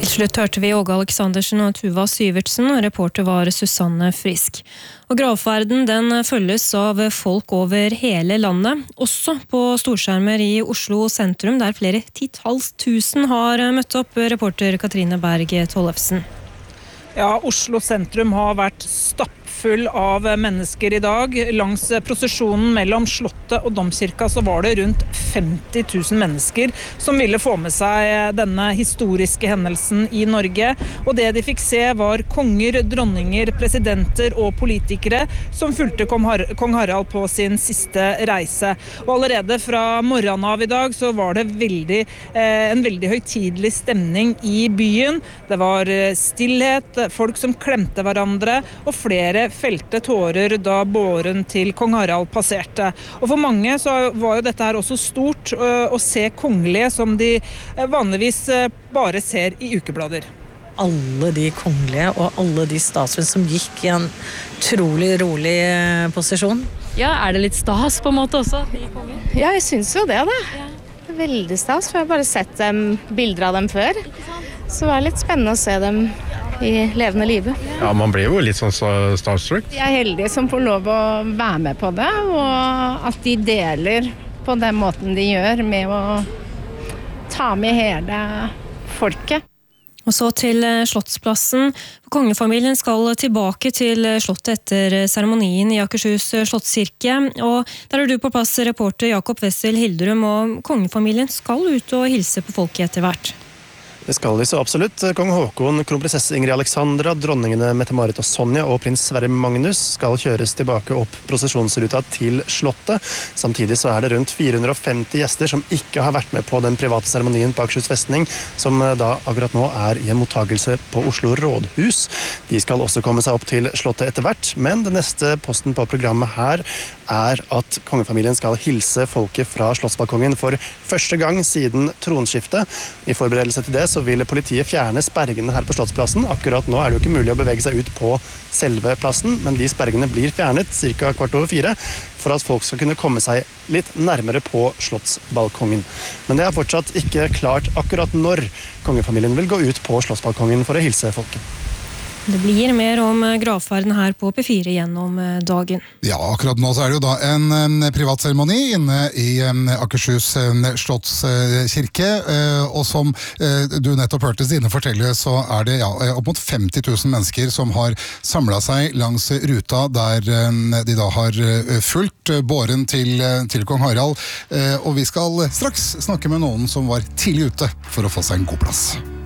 Til slutt hørte vi Åge Aleksandersen og Tuva Syvertsen, og reporter var Susanne Frisk. Og gravferden den følges av folk over hele landet, også på storskjermer i Oslo sentrum, der flere 10.000 har møtt opp, reporter Katrine Berg Tollefsen. Ja, Oslo sentrum har vært stappfull av mennesker i dag. Langs prosesjonen mellom Slottet og Domkirka så var det rundt 50 000 mennesker som ville få med seg denne historiske hendelsen i Norge. Og det de fikk se var konger, dronninger, presidenter og politikere som fulgte kong Harald på sin siste reise. Og allerede fra morgenen av i dag så var det en veldig høytidelig stemning i byen. Det var stillhet, folk som klemte hverandre, og flere felte tårer da båren til kong Harald passerte. Og for mange så var jo dette her også stort å se kongelige som de vanligvis bare ser i ukeblader. Alle de kongelige og alle de statsmenn som gikk i en utrolig rolig posisjon. Ja, det litt stas på en måte også? Ja, jeg synes jo det da. Veldig stas, for jeg har bare sett bilder av dem før. Så det var litt spennende å se dem i levende livet. Ja, man blir jo litt sånn starstruck. Jeg er heldig som får lov å være med på det, og at de deler på den måten de gjør med å ta med hele folket. Og så til Slottsplassen. Kongefamilien skal tilbake til Slottet etter seremonien i Akershus Slottskirke. Og der er du på plass, reporter Jakob Wessel Hildrum, og kongefamilien skal ut og hilse på folket etter hvert. Det skal de så absolutt. Kong Håkon, kronprinsesse Ingrid Alexandra, dronningene Mette-Marit og Sonja og prins Sverre Magnus skal kjøres tilbake opp prosesjonsruta til Slottet. Samtidig så er det rundt 450 gjester som ikke har vært med på den private seremonien på Akershus festning, som da akkurat nå er i en mottagelse på Oslo rådhus. De skal også komme seg opp til Slottet etter hvert, men den neste posten på programmet her er at kongefamilien skal hilse folket fra Slottsbalkongen for første gang siden tronskiftet. I forberedelse til det så vil politiet fjerne sperringene her på Slottsplassen. Akkurat nå er det jo ikke mulig å bevege seg ut på selve plassen, men de sperringene blir fjernet ca. 4:15 for at folk skal kunne komme seg litt nærmere på Slottsbalkongen. Men det er fortsatt ikke klart akkurat når kongefamilien vil gå ut på Slottsbalkongen for å hilse folket. Det blir mer om gravferden her på P4 gjennom dagen. Ja, akkurat nå så er det jo da en privat seremoni inne i Akershus Slottskirke, og som du nettopp hørte Stine fortelle, så er det opp mot 50 000 mennesker som har samlet seg langs ruta der de da har fulgt båren til kong Harald, og vi skal straks snakke med noen som var tidlig ute for å få seg en god plass.